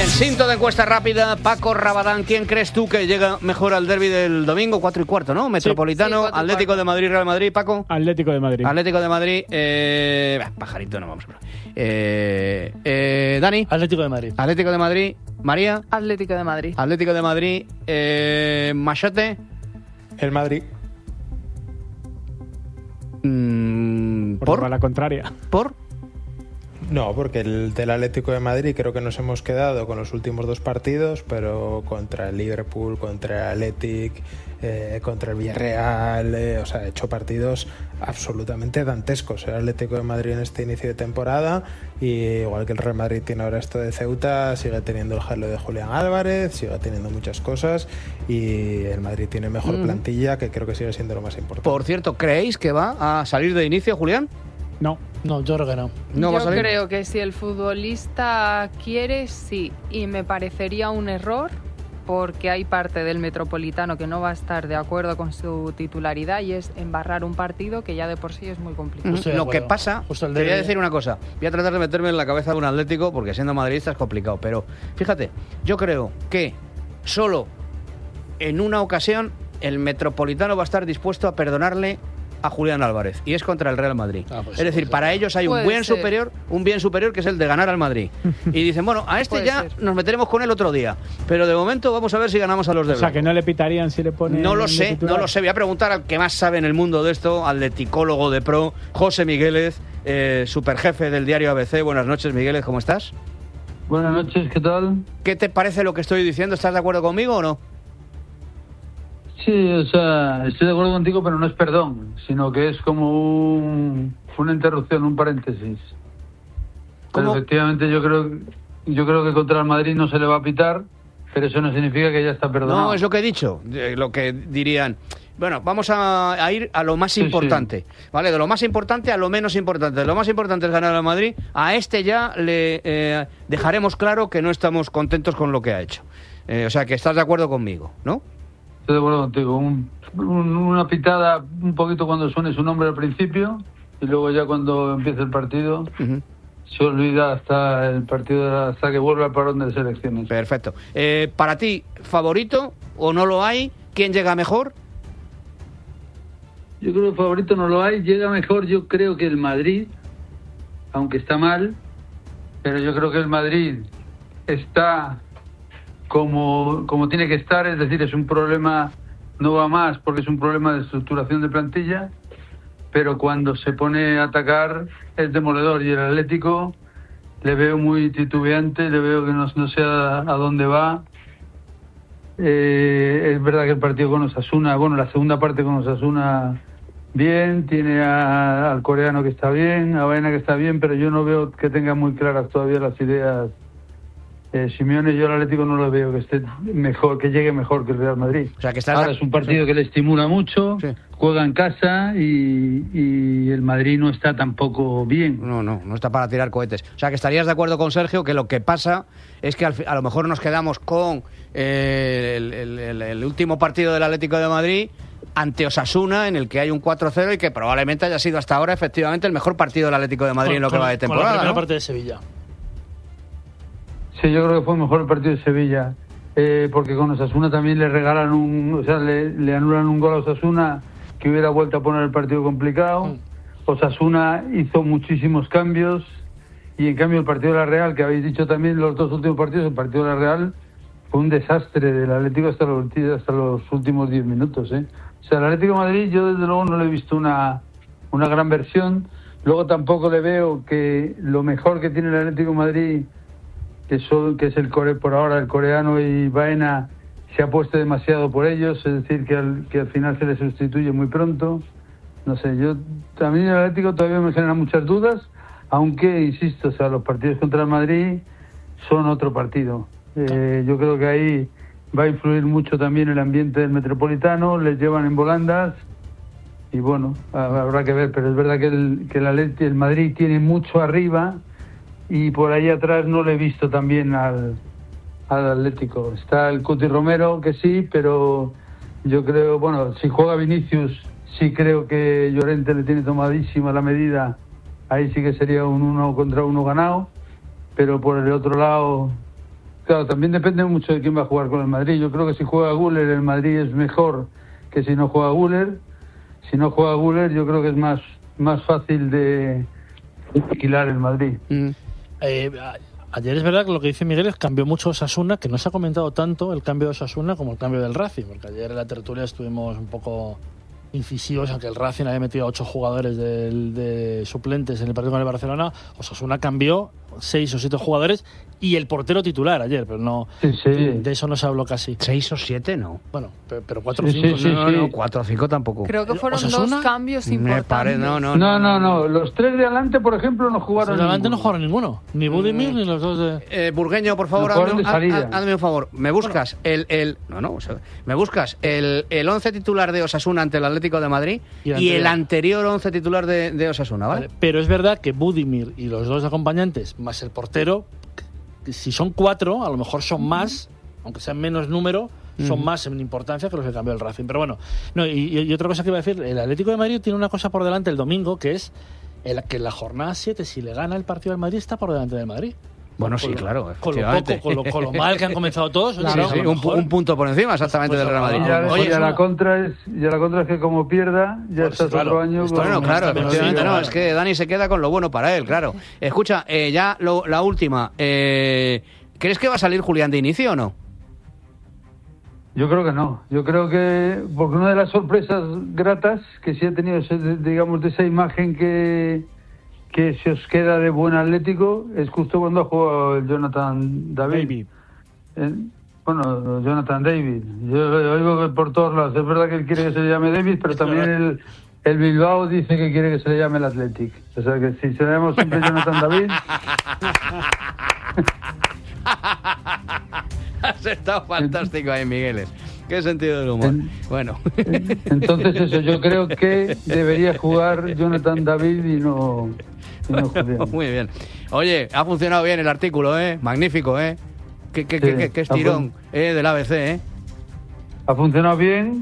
Cinto de encuesta rápida, Paco Rabadán, ¿quién crees tú que llega mejor al derbi del domingo? 4:15, ¿no? Metropolitano, sí, 4:15. Atlético de Madrid, Real Madrid, Paco. Atlético de Madrid. Atlético de Madrid, pajarito, no vamos. Dani. Atlético de Madrid. Atlético de Madrid, María. Atlético de Madrid. Atlético de Madrid, Machote. El Madrid. Por la contraria. ¿Por? No, porque el del Atlético de Madrid creo que nos hemos quedado con los últimos dos partidos, pero contra el Liverpool, contra el Athletic, contra el Villarreal, o sea, ha hecho partidos absolutamente dantescos el Atlético de Madrid en este inicio de temporada, y igual que el Real Madrid tiene ahora esto de Ceuta, sigue teniendo el jaleo de Julián Álvarez, sigue teniendo muchas cosas, y el Madrid tiene mejor plantilla, que creo que sigue siendo lo más importante. Por cierto, ¿creéis que va a salir de inicio, Julián? No. No, yo creo que no. ¿No va a Yo salir? creo que si el futbolista quiere, sí. Y me parecería un error porque hay parte del Metropolitano que no va a estar de acuerdo con su titularidad y es embarrar un partido que ya de por sí es muy complicado. Estoy de Lo que acuerdo. pasa, Justo el te voy a derbi. decir una cosa, voy a tratar de meterme en la cabeza de un Atlético porque siendo madridista es complicado, pero fíjate, yo creo que solo en una ocasión el Metropolitano va a estar dispuesto a perdonarle a Julián Álvarez, y es contra el Real Madrid. Pues Es decir, para ellos hay un Puede bien ser. superior que es el de ganar al Madrid. Y dicen, bueno, a este Puede ya ser. nos meteremos con él otro día, pero de momento vamos a ver si ganamos a los de O sea, blanco. que no le pitarían si le ponen... No lo de sé, titular. no lo sé. Voy a preguntar al que más sabe en el mundo de esto, al leticólogo de pro, José Migueles, superjefe del diario ABC. Buenas noches, Migueles, ¿cómo estás? Buenas noches, ¿qué tal? ¿Qué te parece lo que estoy diciendo? ¿Estás de acuerdo conmigo o no? Sí, o sea, estoy de acuerdo contigo, pero no es perdón, sino que es como una interrupción, un paréntesis. Pero ¿Cómo? efectivamente yo creo que contra el Madrid no se le va a pitar, pero eso no significa que ya está perdonado. No, es lo que he dicho, lo que dirían. Bueno, vamos a ir a lo más Sí, importante, ¿vale? De lo más importante a lo menos importante. De lo más importante es ganar al Madrid. A este ya le dejaremos claro que no estamos contentos con lo que ha hecho. O sea, que estás de acuerdo conmigo, ¿no? Estoy de acuerdo contigo. Una pitada un poquito cuando suene su nombre al principio y luego ya cuando empiece el partido Ujú. se olvida hasta el partido, hasta que vuelva al parón de selecciones. Perfecto. Para ti, ¿favorito o no lo hay? ¿Quién llega mejor? Yo creo que favorito no lo hay. Llega mejor, yo creo que el Madrid, aunque está mal, pero yo creo que el Madrid está como tiene que estar, es decir, es un problema, no va más porque es un problema de estructuración de plantilla, pero cuando se pone a atacar es demoledor, y el Atlético le veo muy titubeante, le veo que no sé a dónde va. Es verdad que el partido con Osasuna, bueno, la segunda parte con Osasuna bien, tiene al coreano que está bien, a Baena que está bien, pero yo no veo que tenga muy claras todavía las ideas. Simeone, yo al Atlético no lo veo que esté mejor, que llegue mejor que el Real Madrid. O sea, que estás Ahora es un partido que le estimula mucho, Sí. juega en casa y el Madrid no está tampoco bien. No está para tirar cohetes. O sea, que estarías de acuerdo con Sergio que lo que pasa es que a lo mejor nos quedamos con el último partido del Atlético de Madrid ante Osasuna, en el que hay un 4-0 y que probablemente haya sido hasta ahora efectivamente el mejor partido del Atlético de Madrid en lo que va de Con la temporada, primera ¿no? parte de Sevilla. Sí, yo creo que fue mejor el partido de Sevilla, porque con Osasuna también le regalan le anulan un gol a Osasuna que hubiera vuelto a poner el partido complicado. Osasuna hizo muchísimos cambios y en cambio el partido de la Real, que habéis dicho también los dos últimos partidos, el partido de la Real fue un desastre del Atlético hasta los últimos 10 minutos. O sea, el Atlético de Madrid yo desde luego no le he visto una gran versión. Luego tampoco le veo que lo mejor que tiene el Atlético de Madrid, que es por ahora el coreano y Baena, se ha puesto demasiado por ellos, es decir, que al final se les sustituye muy pronto. No sé, a mí el Atlético todavía me genera muchas dudas, aunque, insisto, o sea, los partidos contra el Madrid son otro partido. Yo creo que ahí va a influir mucho también el ambiente del Metropolitano, les llevan en volandas y bueno, habrá que ver, pero es verdad que el Madrid tiene mucho arriba y por ahí atrás no le he visto también al Atlético. Está el Cuti Romero, que sí, pero yo creo, bueno, si juega Vinicius, sí creo que Llorente le tiene tomadísima la medida, ahí sí que sería un 1 contra 1 ganado, pero por el otro lado claro, también depende mucho de quién va a jugar con el Madrid. Yo creo que si juega Güler, el Madrid es mejor que si no juega Güler. Si no juega Güler, yo creo que es más fácil de alquilar el Madrid. Ayer es verdad que lo que dice Miguel es cambió mucho Osasuna, que no se ha comentado tanto el cambio de Osasuna como el cambio del Racing, porque ayer en la tertulia estuvimos un poco incisivos, aunque el Racing había metido a 8 jugadores de suplentes en el partido con el Barcelona. Osasuna cambió 6 o 7 jugadores y el portero titular ayer, pero no, sí. de eso no se habló casi. 6 o 7 no. Bueno, pero 4 o 5. Sí. No, 4 o 5 tampoco. Creo que fueron ¿Osasuna? 2 cambios importantes. No. Los 3 de adelante, por ejemplo, no jugaron. Los de adelante no jugaron ninguno. Ni Budimir ni los dos de. Burgueño, por favor, hazme un favor. Me buscas me buscas el 11 titular de Osasuna ante el Atlético de Madrid y el anterior 11 titular de Osasuna, ¿vale? Pero es verdad que Budimir y los dos acompañantes, más el portero, si son 4, a lo mejor son más, aunque sean menos número, son más en importancia que los que cambió el Racing. Pero bueno, y otra cosa que iba a decir, el Atlético de Madrid tiene una cosa por delante el domingo, que es que en la jornada 7, si le gana el partido del Madrid, está por delante del Madrid. Bueno, sí, claro. Con lo mal que han comenzado todos. Claro, sí, un punto por encima exactamente del Real Madrid. Y la contra es que como pierda, ya está otro año. Bueno, claro, efectivamente, es que Dani se queda con lo bueno para él, claro. Escucha, ya la última. ¿Crees que va a salir Julián de inicio o no? Yo creo que no. Yo creo que, porque una de las sorpresas gratas que sí ha tenido, digamos, de esa imagen que se os queda de buen Atlético, es justo cuando ha jugado el Jonathan David. Jonathan David. Yo oigo por todos lados. Es verdad que él quiere que se le llame David, pero también el Bilbao dice que quiere que se le llame el Athletic. O sea que si se le llama siempre Jonathan David... Has estado fantástico ahí, Migueles. Qué sentido del humor. Bueno. Entonces eso, yo creo que debería jugar Jonathan David y no Julián. Muy bien. Oye, ha funcionado bien el artículo, ¿eh? Magnífico, ¿eh? Qué estirón del ABC, Ha funcionado bien.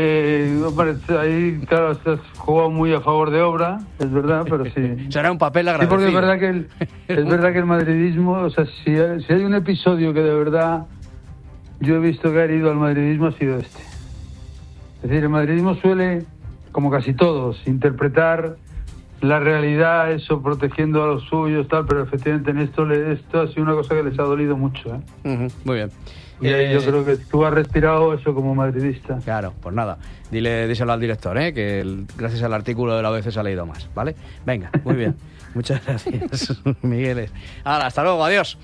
Ahí, claro, has jugado muy a favor de Obra, es verdad, pero sí. Será un papel agradecido. Sí, porque es verdad que el madridismo, o sea, si hay un episodio que de verdad yo he visto que ha herido al madridismo, ha sido este. Es decir, el madridismo suele, como casi todos, interpretar la realidad, eso, protegiendo a los suyos, tal, pero efectivamente en esto ha sido una cosa que les ha dolido mucho, ¿eh? Muy bien. Y yo creo que tú has respirado eso como madridista. Claro, pues nada, díselo al director, que gracias al artículo de la ABC se ha leído más, ¿vale? Venga, muy bien. Muchas gracias, Migueles. Hasta luego, adiós.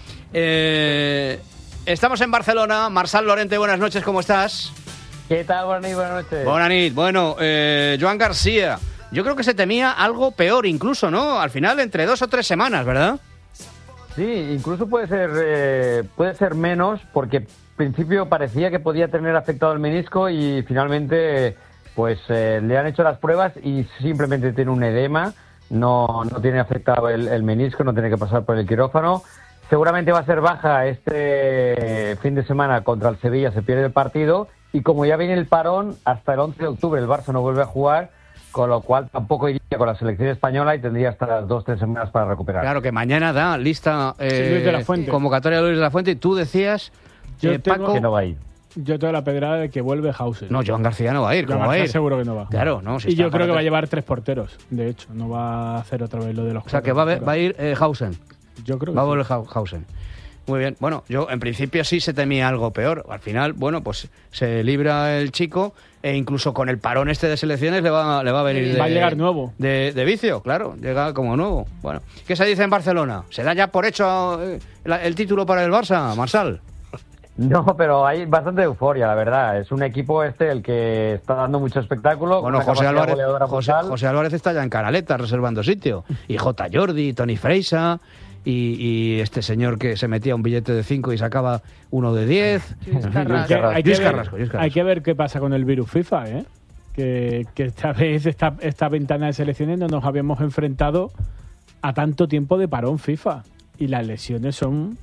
Estamos en Barcelona. Marçal Lorente, buenas noches, ¿cómo estás? ¿Qué tal? Buenas noches. Buenas noches. Bueno, Joan García, yo creo que se temía algo peor incluso, ¿no? Al final, entre 2 o 3 semanas, ¿verdad? Sí, incluso puede ser menos, porque en principio parecía que podía tener afectado el menisco y finalmente pues le han hecho las pruebas y simplemente tiene un edema, no tiene afectado el menisco, no tiene que pasar por el quirófano. Seguramente va a ser baja este fin de semana contra el Sevilla, se pierde el partido y como ya viene el parón, hasta el 11 de octubre el Barça no vuelve a jugar, con lo cual tampoco iría con la selección española y tendría hasta las 2-3 semanas para recuperar. Claro, que mañana da lista Luis de la Fuente. Convocatoria de Luis de la Fuente y tú decías, Paco... que no va a ir. Yo tengo la pedrada de que vuelve Hauser. No, Joan García no va a ir. ¿Cómo va a ir? Seguro que no va. Claro, no. Si y yo creo que va a llevar 3 porteros. De hecho, no va a hacer otra vez lo de los. O sea, que va a ir Hausen. Yo creo que va a volver Hausen. Muy bien. Bueno, yo en principio sí se temía algo peor. Al final, bueno, pues se libra el chico e incluso con el parón este de selecciones le va a venir va a llegar nuevo. De vicio, claro. Llega como nuevo. Bueno, ¿qué se dice en Barcelona? ¿Se da ya por hecho el título para el Barça, Marçal? No, pero hay bastante euforia, la verdad. Es un equipo el que está dando mucho espectáculo. Bueno, José Álvarez está ya en Canaletas reservando sitio. Y J. Jordi, Toni Freisa y este señor que se metía un billete de 5 y sacaba uno de 10. Luis Carrasco. Hay que ver qué pasa con el virus FIFA, que esta vez esta ventana de selecciones no nos habíamos enfrentado a tanto tiempo de parón FIFA. Y las lesiones son...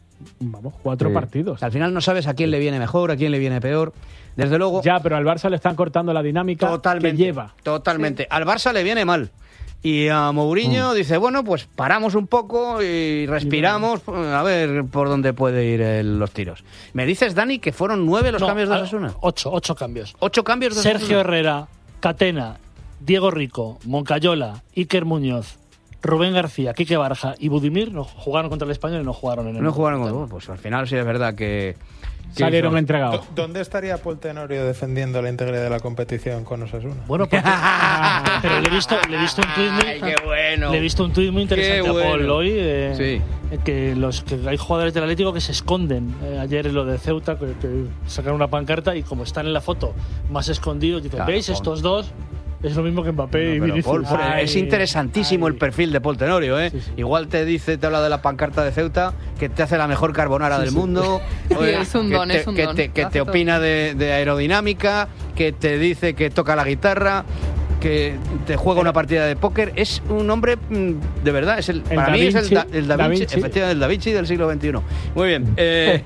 4 partidos. Al final no sabes a quién le viene mejor, a quién le viene peor. Desde luego... Ya, pero al Barça le están cortando la dinámica que lleva. Totalmente. Sí. Al Barça le viene mal. Y a Mourinho dice, bueno, pues paramos un poco y respiramos a ver por dónde puede ir los tiros. ¿Me dices, Dani, que fueron 9 los cambios de Osasuna? 8 cambios. 8 cambios de Osasuna. Sergio Herrera, Catena, Diego Rico, Moncayola, Iker Muñoz, Rubén García, Quique Barja y Budimir no jugaron contra el Español y no jugaron en el... No jugaron contra... Pues al final sí es verdad que salieron entregados. ¿Dónde estaría Paul Tenorio defendiendo la integridad de la competición con Osasuna? Bueno, pero le he visto un tuit muy... Ay, qué bueno. Le he visto un tuit muy interesante a Paul hoy, sí. que hay jugadores del Atlético que se esconden. Ayer en lo de Ceuta, que sacaron una pancarta y como están en la foto más escondidos, dicen, claro, ¿veis estos dos? Es lo mismo que Mbappé y Vinicius. Es interesantísimo el perfil de Paul Tenorio, ¿eh? Sí, sí. Igual te habla de la pancarta de Ceuta, que te hace la mejor carbonara del mundo. Oye, es un don, es un don. Que te opina de aerodinámica, que te dice que toca la guitarra, que te juega una partida de póker. Es un hombre, de verdad, para mí es el Da Vinci, efectivamente, el Da Vinci del siglo XXI. Muy bien.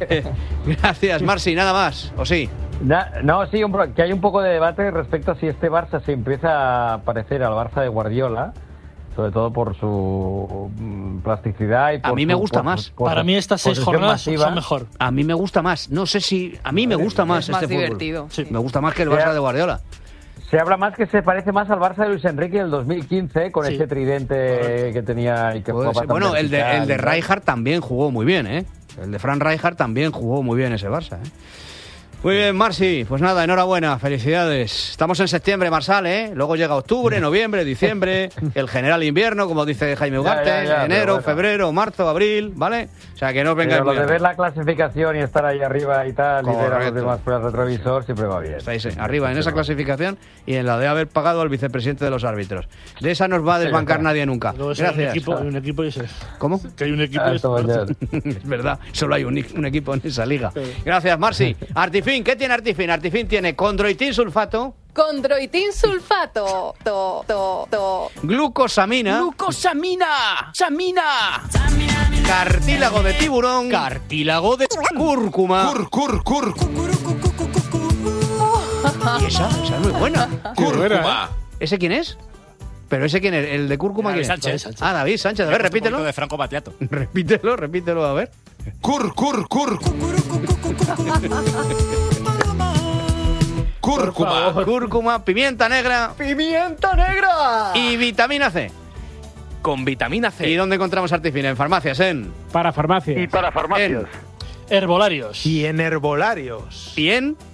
Gracias, Marci. Nada más, ¿o sí? No, sí, que hay un poco de debate respecto a si este Barça se empieza a parecer al Barça de Guardiola, sobre todo por su plasticidad y por... A mí me gusta más. Para mí estas 6 jornadas son mejor. A mí me gusta más. No sé si... A mí me gusta más este fútbol. Divertido. Sí. Me gusta más que el Barça de Guardiola. Se habla más que se parece más al Barça de Luis Enrique del 2015 con ese tridente que tenía y que jugaba. Bueno, el de Rijkaard también jugó muy bien, ¿eh? El de Frank Rijkaard también jugó muy bien ese Barça, ¿eh? Muy bien, Marci, pues nada, enhorabuena, felicidades. Estamos en septiembre, Marsal, ¿eh? Luego llega octubre, noviembre, diciembre, el general invierno, como dice Jaime Ugarte, enero, febrero, marzo, abril, ¿vale? O sea, que no os vengáis. Pero lo de ver la clasificación y estar ahí arriba y tal, y ver a los demás por el retrovisor, siempre va bien. Estáis arriba en esa clasificación y en la de haber pagado al vicepresidente de los árbitros. De esa no os va a desbancar nadie nunca. Gracias. Hay un equipo y ese. ¿Cómo? Que hay un equipo y es verdad, solo hay un equipo en esa liga. Gracias, Marci. Artifin, ¿qué tiene Artifin? Artifin tiene condroitin sulfato. Condroitin sulfato. Glucosamina. Samina. Cartílago de tiburón. Cartílago de cúrcuma. Y esa es muy buena. Cúrcuma. ¿Ese quién es? ¿Pero ese quién es? ¿El de cúrcuma quién es? Sánchez. Ah, David Sánchez. A ver, repítelo. De Franco Battiato. Repítelo, a ver. Cúrcuma, pimienta negra. ¡Pimienta negra! Y vitamina C. Con vitamina C. ¿Y dónde encontramos Artifin? En farmacias, Para farmacias. Y para farmacias. Herbolarios. Y en herbolarios. ¿Y en?